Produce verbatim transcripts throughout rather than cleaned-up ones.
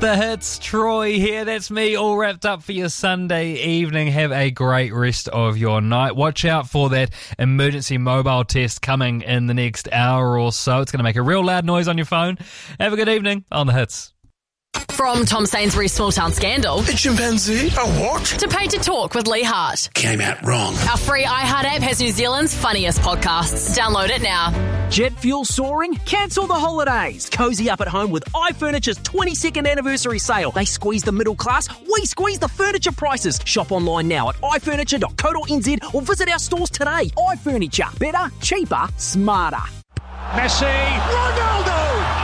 The Hits, Troy here. That's me, all wrapped up for your Sunday evening. Have a great rest of your night. Watch out for that emergency mobile test coming in the next hour or so. It's going to make a real loud noise on your phone. Have a good evening on The Hits. From Tom Sainsbury's Small Town Scandal. A chimpanzee? A what? To Pay to Talk with Lee Hart. Came out wrong. Our free iHeart app has New Zealand's funniest podcasts. Download it now. Jet fuel soaring? Cancel the holidays. Cozy up at home with iFurniture's twenty-second anniversary sale. They squeeze the middle class, we squeeze the furniture prices. Shop online now at i furniture dot co dot n z or visit our stores today. iFurniture. Better, cheaper, smarter. Messi. Ronaldo.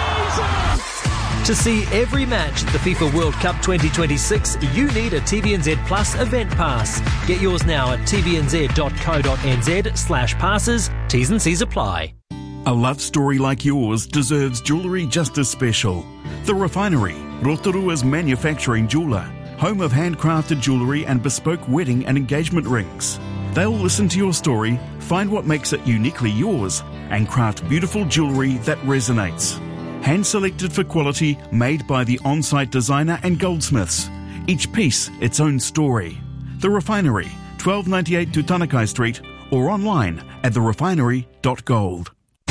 To see every match at the FIFA World Cup twenty twenty-six, you need a T V N Z Plus event pass. Get yours now at t v n z dot co dot n z slash passes. T's and C's apply. A love story like yours deserves jewellery just as special. The Refinery, Rotorua's manufacturing jeweller, home of handcrafted jewellery and bespoke wedding and engagement rings. They'll listen to your story, find what makes it uniquely yours, and craft beautiful jewellery that resonates. Hand-selected for quality, made by the on-site designer and goldsmiths. Each piece its own story. The Refinery, twelve ninety-eight Tutanekai Street, or online at the refinery dot gold.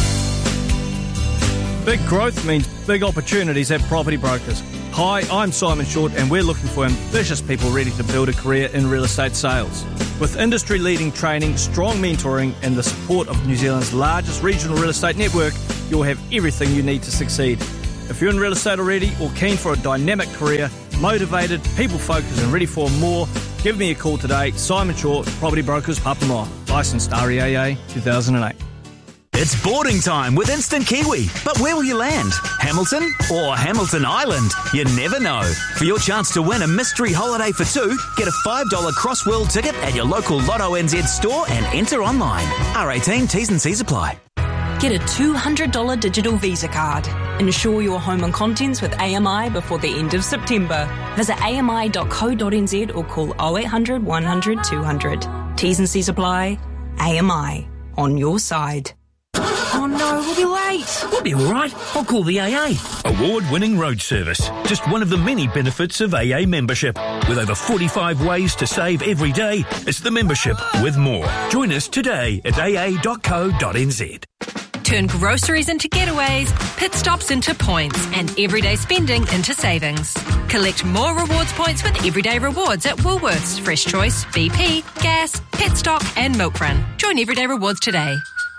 Big growth means big opportunities at Property Brokers. Hi, I'm Simon Short and we're looking for ambitious people ready to build a career in real estate sales. With industry-leading training, strong mentoring and the support of New Zealand's largest regional real estate network, you'll have everything you need to succeed. If you're in real estate already or keen for a dynamic career, motivated, people-focused and ready for more, give me a call today. Simon Short, Property Brokers, Papamoa. Licensed R E A A two thousand eight. It's boarding time with Instant Kiwi. But where will you land? Hamilton or Hamilton Island? You never know. For your chance to win a mystery holiday for two, get a five dollars Crossworld ticket at your local Lotto N Z store and enter online. R eighteen, T's and C's apply. Get a two hundred dollars digital Visa card. Insure your home and contents with A M I before the end of September. Visit a m i dot co dot n z or call oh eight hundred, one hundred, two hundred. T's and C's apply. A M I. On your side. Oh no, we'll be late. We'll be all right. I'll call the A A. Award-winning road service. Just one of the many benefits of A A membership. With over forty-five ways to save every day, it's the membership with more. Join us today at a a dot co dot n z. Turn groceries into getaways, pit stops into points, and everyday spending into savings. Collect more rewards points with Everyday Rewards at Woolworths, Fresh Choice, B P, Gas, Petstock and Milk Run. Join Everyday Rewards today.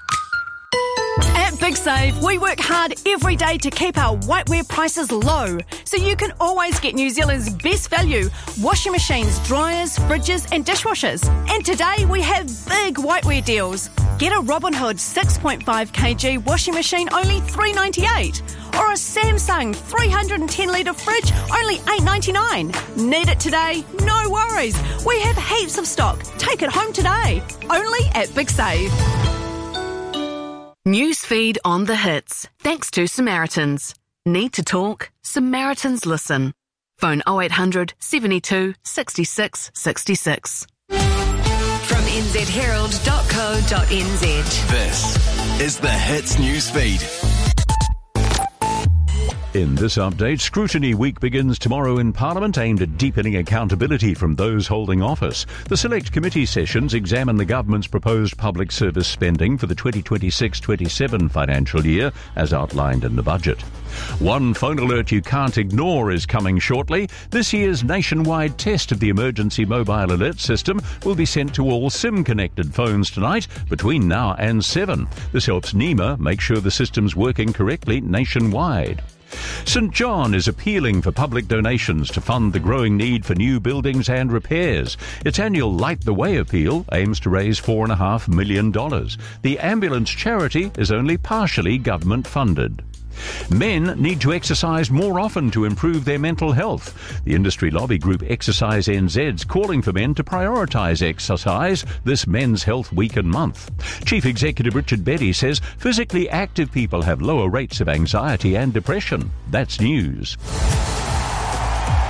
At Big Save, we work hard every day to keep our whiteware prices low, so you can always get New Zealand's best value: washing machines, dryers, fridges and dishwashers. And today we have big whiteware deals. Get a Robin Hood six point five kilogram washing machine only three dollars ninety-eight, or a Samsung three hundred ten litre fridge only eight dollars ninety-nine. Need it today? No worries. We have heaps of stock. Take it home today. Only at Big Save. Newsfeed on The Hits. Thanks to Samaritans. Need to talk? Samaritans listen. Phone oh eight hundred, seventy-two, sixty-six, sixty-six. From n z herald dot co dot n z. This is The Hits Newsfeed. In this update, Scrutiny Week begins tomorrow in Parliament, aimed at deepening accountability from those holding office. The Select Committee sessions examine the government's proposed public service spending for the twenty twenty-six twenty-seven financial year, as outlined in the budget. One phone alert you can't ignore is coming shortly. This year's nationwide test of the emergency mobile alert system will be sent to all SIM-connected phones tonight between now and seven. This helps NEMA make sure the system's working correctly nationwide. St John is appealing for public donations to fund the growing need for new buildings and repairs. Its annual Light the Way appeal aims to raise four point five million dollars. The ambulance charity is only partially government funded. Men need to exercise more often to improve their mental health. The industry lobby group Exercise N Z's calling for men to prioritise exercise this Men's Health Week and month. Chief Executive Richard Beddy says physically active people have lower rates of anxiety and depression. That's news.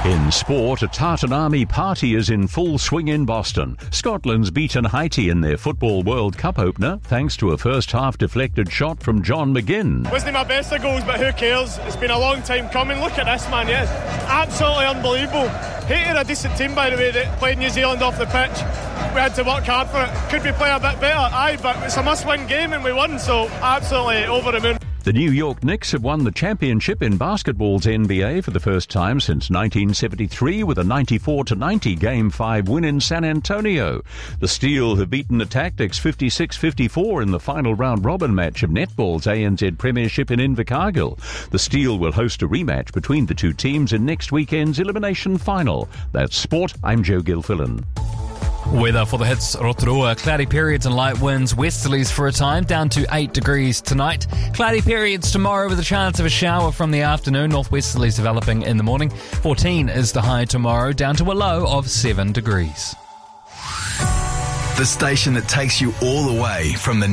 In sport, a Tartan Army party is in full swing in Boston. Scotland's beaten Haiti in their Football World Cup opener thanks to a first-half deflected shot from John McGinn. Wasn't my best of goals, but who cares? It's been a long time coming. Look at this, man, yes. Absolutely unbelievable. Haiti are a decent team, by the way, that played New Zealand off the pitch. We had to work hard for it. Could we play a bit better? Aye, but it's a must-win game and we won, so absolutely over the moon. The New York Knicks have won the championship in basketball's N B A for the first time since nineteen seventy-three with a ninety-four to ninety Game five win in San Antonio. The Steel have beaten the Tactics fifty-six fifty-four in the final round-robin match of netball's A N Z Premiership in Invercargill. The Steel will host a rematch between the two teams in next weekend's elimination final. That's sport. I'm Joe Gilfillan. Weather for the Hits Rotorua. Cloudy periods and light winds, westerlies for a time, down to eight degrees tonight. Cloudy periods tomorrow with a chance of a shower from the afternoon. Northwesterlies developing in the morning. fourteen is the high tomorrow, down to a low of seven degrees. The station that takes you all the way from the